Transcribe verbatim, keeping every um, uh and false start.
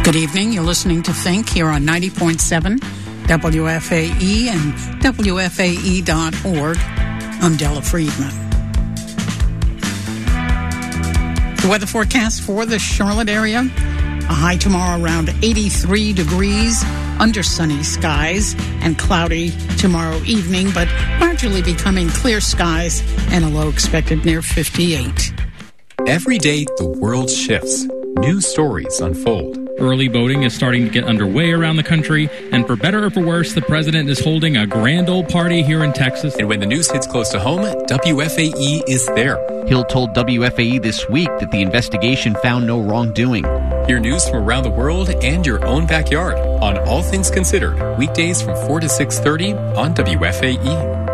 Good evening. You're listening to Think here on ninety point seven W F A E and W F A E dot org. I'm Della Friedman. The weather forecast for the Charlotte area: a high tomorrow around eighty-three degrees, under sunny skies, and cloudy tomorrow evening, but gradually becoming clear skies, and a low expected near fifty-eight. Every day, the world shifts. New stories unfold. Early voting is starting to get underway around the country, and for better or for worse, the president is holding a grand old party here in Texas. And when the news hits close to home, W F A E is there. Hill told W F A E this week that the investigation found no wrongdoing. Hear news from around the world and your own backyard on All Things Considered, weekdays from four to six thirty on W F A E.